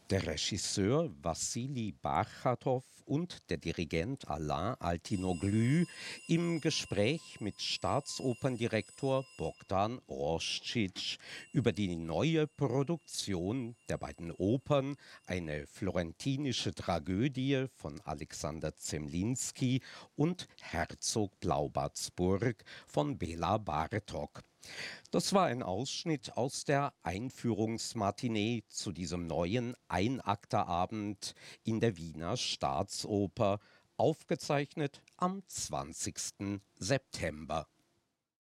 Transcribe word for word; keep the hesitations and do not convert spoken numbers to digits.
Der Regisseur Wassili Barchatow und der Dirigent Alain Altinoglu im Gespräch mit Staatsoperndirektor Bogdan Roscic über die neue Produktion der beiden Opern, eine florentinische Tragödie von Alexander Zemlinsky und Herzog Blaubartsburg von Bela Bartok. Das war ein Ausschnitt aus der Einführungsmatinee zu diesem neuen Einakterabend in der Wiener Staatsoper, aufgezeichnet am zwanzigsten September.